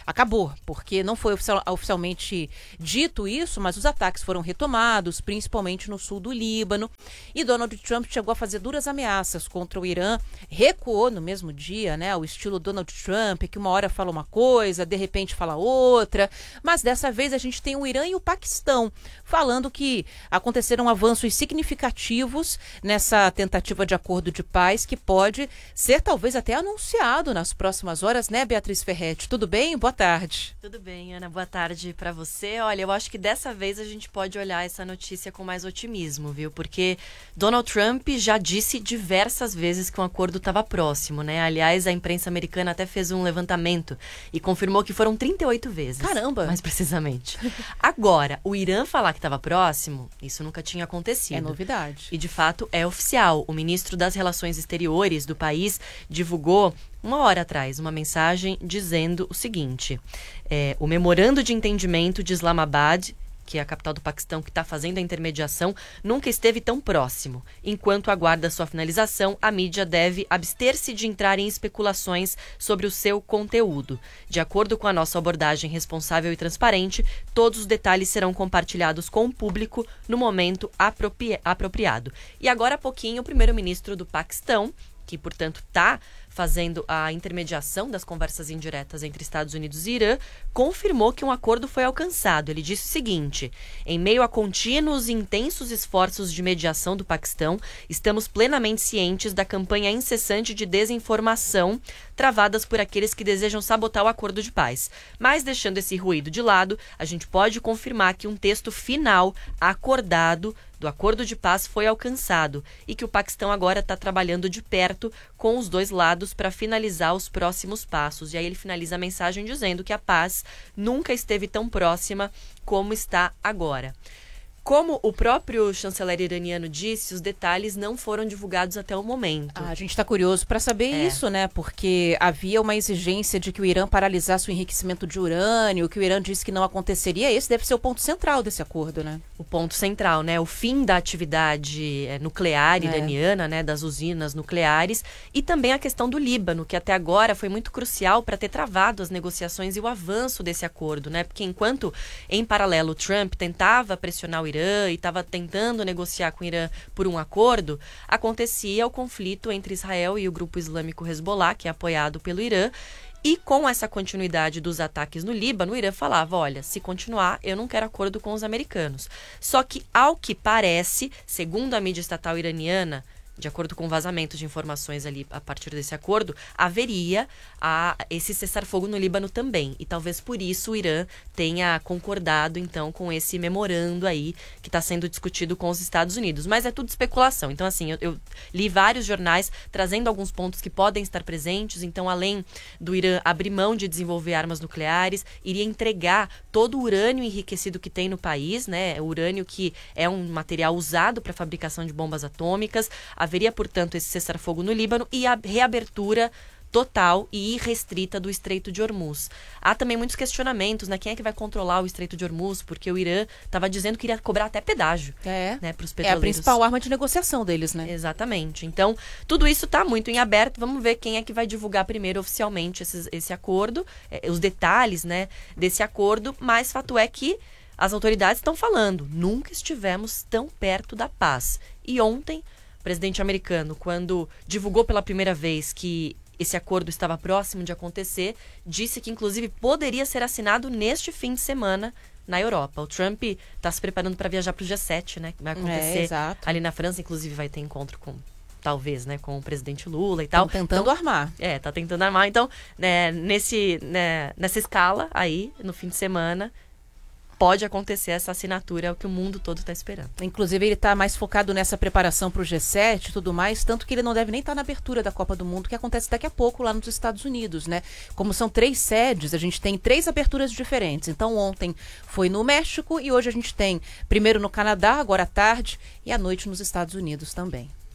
acabou, porque não foi oficial, oficialmente dito isso, mas os ataques foram retomados, principalmente no sul do Líbano, e Donald Trump chegou a fazer duras ameaças contra o Irã, recuou no mesmo dia, né, o estilo Donald Trump, que uma hora fala uma coisa, de repente fala outra, mas dessa vez a gente tem o Irã e o Paquistão falando que aconteceram avanços significativos nessa tentativa de acordo de paz que pode ser talvez até anunciado nas próximas horas, né, Beatriz Ferretti? Tudo bem? Boa tarde. Tudo bem, Ana. Boa tarde para você. Olha, eu acho que dessa vez a gente pode olhar essa notícia com mais otimismo, viu? Porque Donald Trump já disse diversas vezes que um acordo estava próximo, né? Aliás, a imprensa americana até fez um levantamento e confirmou que foram trinta e oito vezes. Caramba! Mais precisamente. Agora, o Irã falar que estava próximo, isso nunca tinha acontecido. É novidade. E, de fato, é oficial. O ministro das Relações Exteriores do país divulgou uma hora atrás uma mensagem dizendo o seguinte: é, o memorando de entendimento de Islamabad, que é a capital do Paquistão, que está fazendo a intermediação, nunca esteve tão próximo. Enquanto aguarda sua finalização, a mídia deve abster-se de entrar em especulações sobre o seu conteúdo. De acordo com a nossa abordagem responsável e transparente, todos os detalhes serão compartilhados com o público no momento apropri- apropriado. E agora há pouquinho, o primeiro-ministro do Paquistão, que, portanto, está fazendo a intermediação das conversas indiretas entre Estados Unidos e Irã, confirmou que um acordo foi alcançado. Ele disse o seguinte: em meio a contínuos e intensos esforços de mediação do Paquistão, estamos plenamente cientes da campanha incessante de desinformação travadas por aqueles que desejam sabotar o acordo de paz. Mas, deixando esse ruído de lado, a gente pode confirmar que um texto final acordado do acordo de paz foi alcançado e que o Paquistão agora está trabalhando de perto com os dois lados para finalizar os próximos passos. E aí ele finaliza a mensagem dizendo que a paz nunca esteve tão próxima como está agora. Como o próprio chanceler iraniano disse, os detalhes não foram divulgados até o momento. Ah, a gente está curioso para saber é. isso, né? Porque havia uma exigência de que o Irã paralisasse o enriquecimento de urânio, que o Irã disse que não aconteceria. Esse deve ser o ponto central desse acordo, né? O ponto central, né? O fim da atividade nuclear iraniana, é. né? Das usinas nucleares. E também a questão do Líbano, que até agora foi muito crucial para ter travado as negociações e o avanço desse acordo, né? Porque enquanto, em paralelo, Trump tentava pressionar o Irã e estava tentando negociar com o Irã por um acordo, acontecia o conflito entre Israel e o grupo islâmico Hezbollah, que é apoiado pelo Irã. E com essa continuidade dos ataques no Líbano, o Irã falava, olha, se continuar, eu não quero acordo com os americanos. Só que, ao que parece, segundo a mídia estatal iraniana, de acordo com o vazamento de informações ali a partir desse acordo, haveria a, esse cessar-fogo no Líbano também. E talvez por isso o Irã tenha concordado, então, com esse memorando aí que está sendo discutido com os Estados Unidos. Mas é tudo especulação. Então, assim, eu, eu li vários jornais trazendo alguns pontos que podem estar presentes. Então, além do Irã abrir mão de desenvolver armas nucleares, iria entregar todo o urânio enriquecido que tem no país, né? O urânio que é um material usado para a fabricação de bombas atômicas. Haveria, portanto, esse cessar-fogo no Líbano e a reabertura total e irrestrita do Estreito de Hormuz. Há também muitos questionamentos, né? Quem é que vai controlar o Estreito de Hormuz? Porque o Irã estava dizendo que iria cobrar até pedágio. É, né, para os petroleiros. É a principal arma de negociação deles, né? Exatamente. Então, tudo isso está muito em aberto. Vamos ver quem é que vai divulgar primeiro oficialmente esses, esse acordo, eh, os detalhes, né, desse acordo. Mas fato é que as autoridades estão falando, nunca estivemos tão perto da paz. E ontem, o presidente americano, quando divulgou pela primeira vez que esse acordo estava próximo de acontecer, disse que, inclusive, poderia ser assinado neste fim de semana na Europa. O Trump está se preparando para viajar para o G sete, né? Que vai acontecer é, ali na França, inclusive vai ter encontro com, talvez, né, com o presidente Lula e tal. Estão tentando então, armar. É, tá tentando armar. Então, né, nesse, né, nessa escala aí, no fim de semana, pode acontecer essa assinatura, é o que o mundo todo está esperando. Inclusive, ele está mais focado nessa preparação para o G sete e tudo mais, tanto que ele não deve nem estar tá na abertura da Copa do Mundo, que acontece daqui a pouco lá nos Estados Unidos, né? Como são três sedes, a gente tem três aberturas diferentes. Então, ontem foi no México e hoje a gente tem primeiro no Canadá, agora à tarde, e à noite nos Estados Unidos também.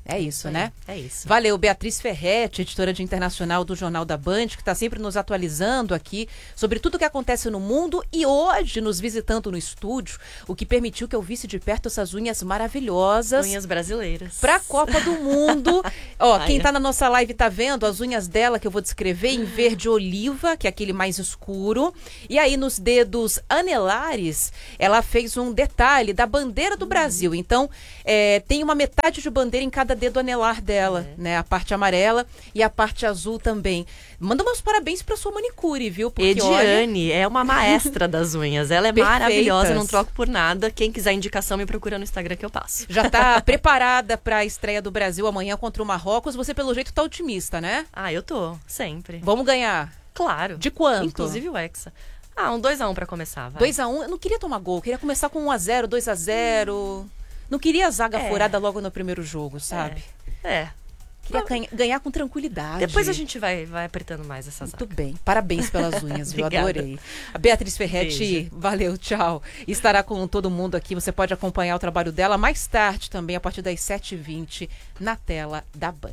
É isso, né? É isso. Valeu, Beatriz Ferretti, editora de internacional do Jornal da Band, que está sempre nos atualizando aqui sobre tudo o que acontece no mundo e hoje nos visitando no estúdio, o que permitiu que eu visse de perto essas unhas maravilhosas. Unhas brasileiras. Pra Copa do Mundo. Ó, Ai, quem é. tá na nossa live tá vendo as unhas dela que eu vou descrever em verde oliva, que é aquele mais escuro. E aí nos dedos anelares, ela fez um detalhe da bandeira do Brasil. Então, é, tem uma metade de bandeira em cada dedo anelar dela, é. né? A parte amarela e a parte azul também. Manda meus parabéns pra sua manicure, viu? Porque, Ediane olha... é uma maestra das unhas. Ela é Perfeitas. maravilhosa, não troco por nada. Quem quiser indicação, me procura no Instagram que eu passo. Já tá preparada pra estreia do Brasil amanhã contra o Marrocos. Você, pelo jeito, tá otimista, né? Ah, eu tô. Sempre. Vamos ganhar? Claro. De quanto? Inclusive o Hexa. Ah, um dois a um pra começar, vai. dois a um? Eu não queria tomar gol. Eu queria começar com um a zero, dois a zero. Não queria a zaga É. furada logo no primeiro jogo, sabe? É. é. Queria ganha, ganhar com tranquilidade. Depois a gente vai, vai apertando mais essa zaga. Muito bem. Parabéns pelas unhas, viu? Obrigada. Adorei. A Beatriz Ferretti, Beijo. valeu, tchau. Estará com todo mundo aqui. Você pode acompanhar o trabalho dela mais tarde também, a partir das sete e vinte, na tela da Band.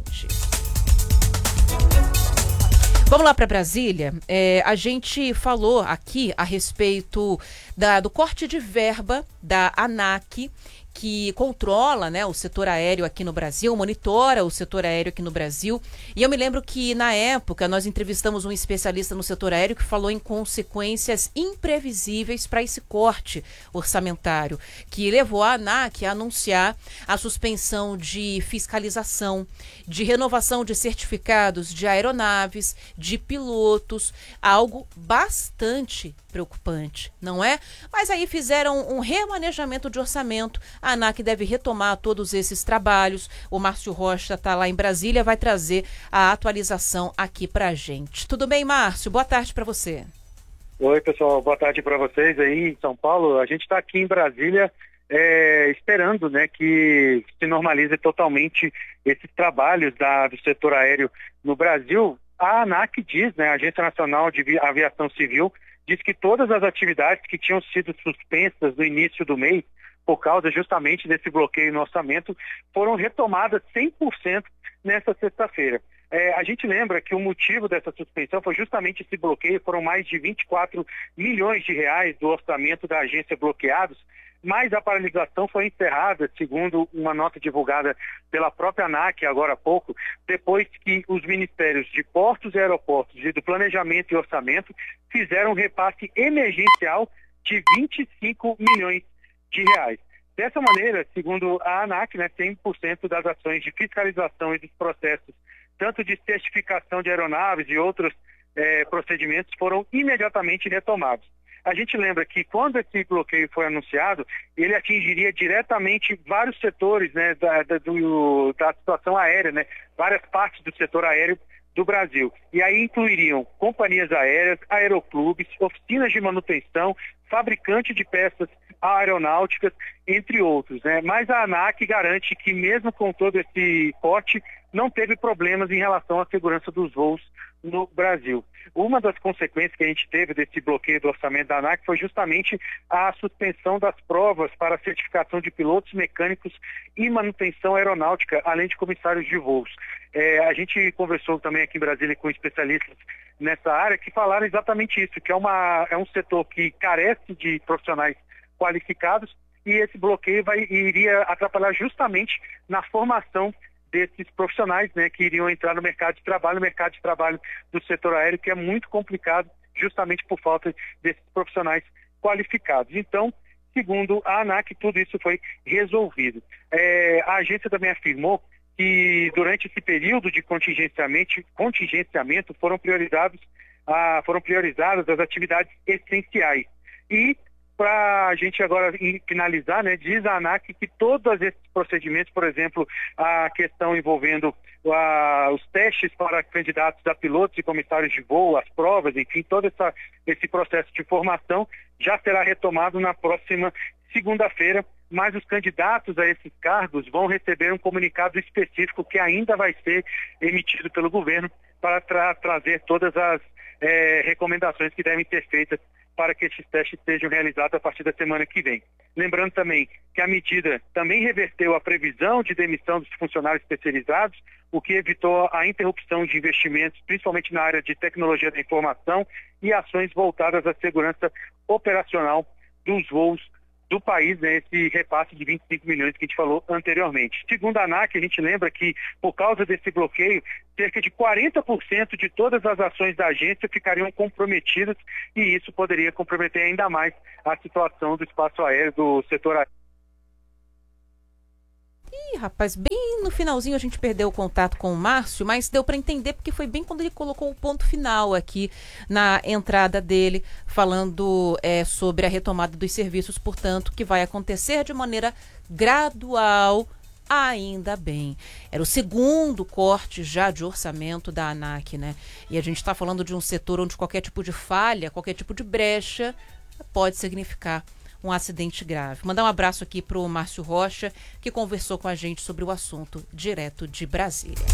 Vamos lá para Brasília. É, a gente falou aqui a respeito da, do corte de verba da ANAC, que controla, né, o setor aéreo aqui no Brasil, monitora o setor aéreo aqui no Brasil. E eu me lembro que, na época, nós entrevistamos um especialista no setor aéreo que falou em consequências imprevisíveis para esse corte orçamentário, que levou a ANAC a anunciar a suspensão de fiscalização, de renovação de certificados de aeronaves, de pilotos, algo bastante preocupante, não é? Mas aí fizeram um remanejamento de orçamento. A ANAC deve retomar todos esses trabalhos. O Márcio Rocha está lá em Brasília, vai trazer a atualização aqui pra gente. Tudo bem, Márcio? Boa tarde para você. Oi, pessoal. Boa tarde para vocês aí em São Paulo. A gente está aqui em Brasília é, esperando, né, que se normalize totalmente esses trabalhos da, do setor aéreo no Brasil. A ANAC diz, né, a Agência Nacional de Aviação Civil, diz que todas as atividades que tinham sido suspensas no início do mês, por causa justamente desse bloqueio no orçamento, foram retomadas cem por cento nesta sexta-feira. É, a gente lembra que o motivo dessa suspensão foi justamente esse bloqueio, foram mais de vinte e quatro milhões de reais do orçamento da agência bloqueados, mas a paralisação foi encerrada, segundo uma nota divulgada pela própria ANAC agora há pouco, depois que os ministérios de Portos e Aeroportos e do Planejamento e Orçamento fizeram um repasse emergencial de vinte e cinco milhões de reais. Dessa maneira, segundo a ANAC, né, cem por cento das ações de fiscalização e dos processos, tanto de certificação de aeronaves e outros eh, procedimentos, foram imediatamente retomados. A gente lembra que quando esse bloqueio foi anunciado, ele atingiria diretamente vários setores, né, da, da, do, da situação aérea, né, várias partes do setor aéreo do Brasil. E aí incluiriam companhias aéreas, aeroclubes, oficinas de manutenção, fabricante de peças aeronáuticas, entre outros, né? Mas a ANAC garante que mesmo com todo esse corte, não teve problemas em relação à segurança dos voos no Brasil. Uma das consequências que a gente teve desse bloqueio do orçamento da ANAC foi justamente a suspensão das provas para a certificação de pilotos, mecânicos e manutenção aeronáutica, além de comissários de voos. É, a gente conversou também aqui em Brasília com especialistas nessa área que falaram exatamente isso, que é, uma, é um setor que carece de profissionais qualificados e esse bloqueio vai, iria atrapalhar justamente na formação desses profissionais, né, que iriam entrar no mercado de trabalho, no mercado de trabalho do setor aéreo, que é muito complicado justamente por falta desses profissionais qualificados. Então, segundo a ANAC, tudo isso foi resolvido. É, a agência também afirmou que durante esse período de contingenciamento, contingenciamento foram, priorizados, ah, foram priorizadas as atividades essenciais. E para a gente agora finalizar, né, diz a ANAC que todos esses procedimentos, por exemplo, a questão envolvendo a, os testes para candidatos a pilotos e comissários de voo, as provas, enfim, todo essa, esse processo de formação já será retomado na próxima segunda-feira, mas os candidatos a esses cargos vão receber um comunicado específico que ainda vai ser emitido pelo governo para tra trazer todas as é, recomendações que devem ser feitas para que esses testes sejam realizados a partir da semana que vem. Lembrando também que a medida também reverteu a previsão de demissão dos funcionários especializados, o que evitou a interrupção de investimentos, principalmente na área de tecnologia da informação e ações voltadas à segurança operacional dos voos do país, né, esse repasse de vinte e cinco milhões que a gente falou anteriormente. Segundo a ANAC, a gente lembra que, por causa desse bloqueio, cerca de quarenta por cento de todas as ações da agência ficariam comprometidas e isso poderia comprometer ainda mais a situação do espaço aéreo, do setor aéreo. Ih, rapaz, bem no finalzinho a gente perdeu o contato com o Márcio, mas deu para entender porque foi bem quando ele colocou o ponto final aqui na entrada dele, falando é, sobre a retomada dos serviços, portanto, que vai acontecer de maneira gradual, ainda bem. Era o segundo corte já de orçamento da ANAC, né? E a gente está falando de um setor onde qualquer tipo de falha, qualquer tipo de brecha pode significar um acidente grave. Mandar um abraço aqui para o Márcio Rocha, que conversou com a gente sobre o assunto direto de Brasília.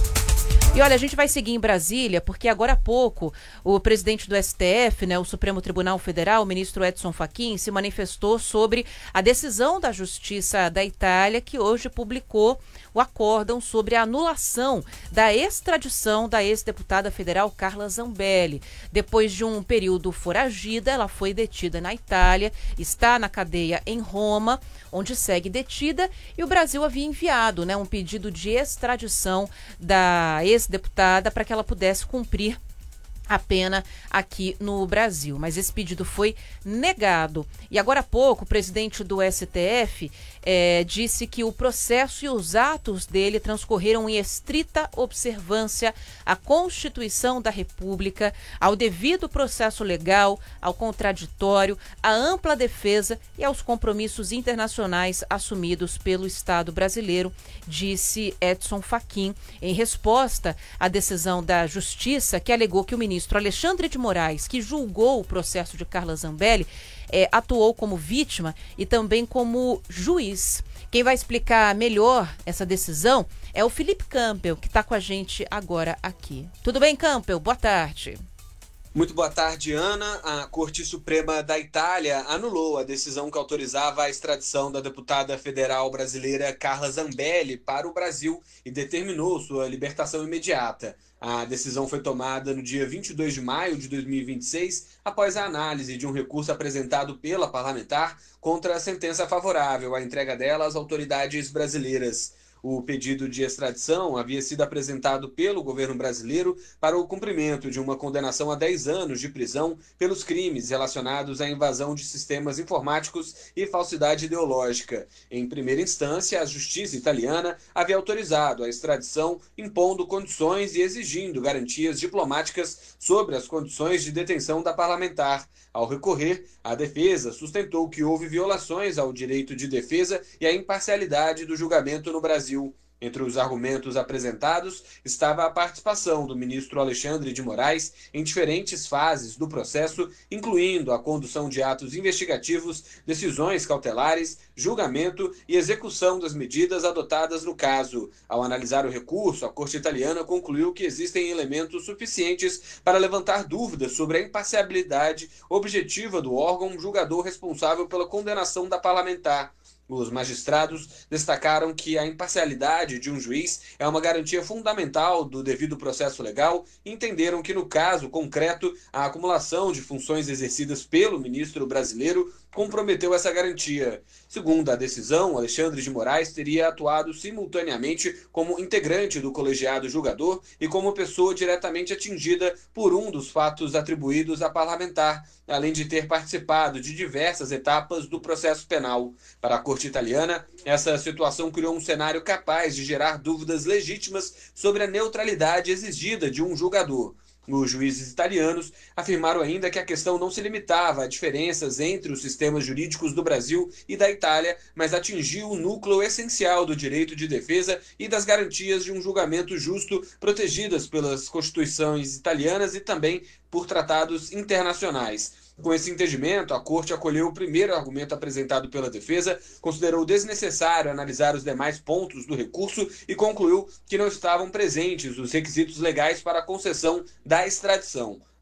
E olha, a gente vai seguir em Brasília, porque agora há pouco o presidente do S T F, né, o Supremo Tribunal Federal, o ministro Edson Fachin, se manifestou sobre a decisão da Justiça da Itália, que hoje publicou o acórdão sobre a anulação da extradição da ex-deputada federal Carla Zambelli. Depois de um período foragida, ela foi detida na Itália, está na cadeia em Roma, onde segue detida, e o Brasil havia enviado, né, um pedido de extradição da ex-deputada para que ela pudesse cumprir a pena aqui no Brasil. Mas esse pedido foi negado. E agora há pouco, o presidente do S T F é, disse que o processo e os atos dele transcorreram em estrita observância à Constituição da República, ao devido processo legal, ao contraditório, à ampla defesa e aos compromissos internacionais assumidos pelo Estado brasileiro, disse Edson Fachin, em resposta à decisão da Justiça que alegou que o ministro ministro Alexandre de Moraes, que julgou o processo de Carla Zambelli, é, atuou como vítima e também como juiz. Quem vai explicar melhor essa decisão é o Felipe Campbell, que está com a gente agora aqui. Tudo bem, Campbell? Boa tarde. Muito boa tarde, Ana. A Corte Suprema da Itália anulou a decisão que autorizava a extradição da deputada federal brasileira Carla Zambelli para o Brasil e determinou sua libertação imediata. A decisão foi tomada no dia vinte e dois de maio de dois mil e vinte e seis, após a análise de um recurso apresentado pela parlamentar contra a sentença favorável à entrega dela às autoridades brasileiras. O pedido de extradição havia sido apresentado pelo governo brasileiro para o cumprimento de uma condenação a dez anos de prisão pelos crimes relacionados à invasão de sistemas informáticos e falsidade ideológica. Em primeira instância, a justiça italiana havia autorizado a extradição, impondo condições e exigindo garantias diplomáticas sobre as condições de detenção da parlamentar. Ao recorrer, a defesa sustentou que houve violações ao direito de defesa e à imparcialidade do julgamento no Brasil. Entre os argumentos apresentados estava a participação do ministro Alexandre de Moraes em diferentes fases do processo, incluindo a condução de atos investigativos, decisões cautelares, julgamento e execução das medidas adotadas no caso. Ao analisar o recurso, a Corte Italiana concluiu que existem elementos suficientes para levantar dúvidas sobre a imparcialidade objetiva do órgão julgador responsável pela condenação da parlamentar. Os magistrados destacaram que a imparcialidade de um juiz é uma garantia fundamental do devido processo legal e entenderam que, no caso concreto, a acumulação de funções exercidas pelo ministro brasileiro comprometeu essa garantia. Segundo a decisão, Alexandre de Moraes teria atuado simultaneamente como integrante do colegiado julgador e como pessoa diretamente atingida por um dos fatos atribuídos à parlamentar, além de ter participado de diversas etapas do processo penal. Para a Corte Italiana, essa situação criou um cenário capaz de gerar dúvidas legítimas sobre a neutralidade exigida de um julgador. Os juízes italianos afirmaram ainda que a questão não se limitava a diferenças entre os sistemas jurídicos do Brasil e da Itália, mas atingiu o núcleo essencial do direito de defesa e das garantias de um julgamento justo protegidas pelas constituições italianas e também por tratados internacionais. Com esse entendimento, a Corte acolheu o primeiro argumento apresentado pela defesa, considerou desnecessário analisar os demais pontos do recurso e concluiu que não estavam presentes os requisitos legais para a concessão da extradição.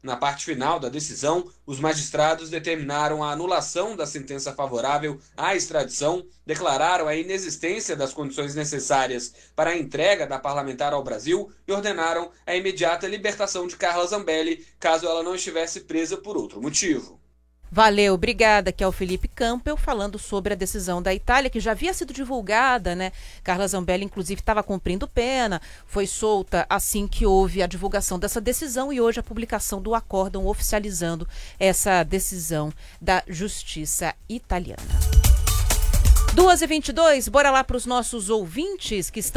Na parte final da decisão, os magistrados determinaram a anulação da sentença favorável à extradição, declararam a inexistência das condições necessárias para a entrega da parlamentar ao Brasil e ordenaram a imediata libertação de Carla Zambelli, caso ela não estivesse presa por outro motivo. Valeu, obrigada, que é o Felipe Campbell falando sobre a decisão da Itália, que já havia sido divulgada, né? Carla Zambelli, inclusive, estava cumprindo pena, foi solta assim que houve a divulgação dessa decisão e hoje a publicação do acórdão oficializando essa decisão da Justiça italiana. duas e vinte e dois, bora lá para os nossos ouvintes que estão